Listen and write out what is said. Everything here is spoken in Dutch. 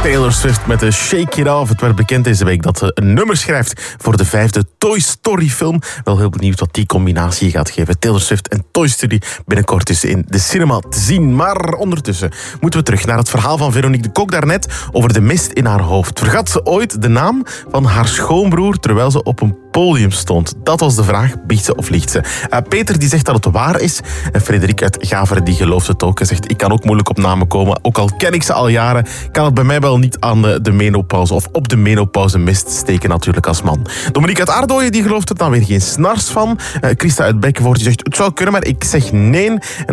Taylor Swift met de Shake It Off. Het werd bekend deze week dat ze een nummer schrijft voor de 5e Toy Story film. Wel heel benieuwd wat die combinatie gaat geven. Taylor Swift en Toy Story binnenkort dus in de cinema te zien. Maar ondertussen moeten we terug naar het verhaal van Veronique de Kok daarnet over de mist in haar hoofd. Vergat ze ooit de naam van haar schoonbroer terwijl ze op een podium stond? Dat was de vraag, biecht ze of liegt ze? Peter die zegt dat het waar is. En Frederik uit Gaveren die gelooft het ook. Hij zegt, ik kan ook moeilijk op namen komen. Ook al ken ik ze al jaren, kan het bij mij wel niet aan de menopauze of op de menopauze mist steken natuurlijk als man. Dominique uit Aardooien die gelooft er dan weer geen snars van. Christa uit Bekkenvoort die zegt, het zou kunnen, maar ik zeg nee. En